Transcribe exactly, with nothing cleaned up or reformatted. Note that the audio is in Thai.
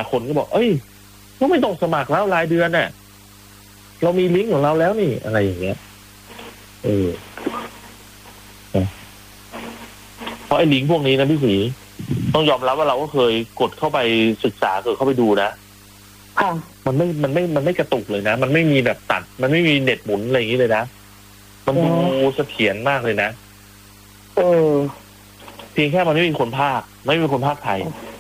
คนก็บอกเอ้ยก็ไม่ต้องสมัครแล้วรายเดือนน่ะเรามีลิงก์ของเราแล้วนี่อะไรอย่างเงี้ยเออเพราะไอ้ลิงก์พวกนี้นะพี่ศรีต้องยอมรับว่าเราก็เคยกดเข้าไปศึกษาเคยเข้าไปดูนะค่ะมันไม่มันไม่มันไม่กระตุกเลยนะมันไม่มีแบบตัดมันไม่มีเน็ตหมุนอะไรอย่างนี้เลยนะมันดูเสถียรมากเลยนะเออเพียงแค่มันไม่มีคนภาคไม่มีคนภาคไทย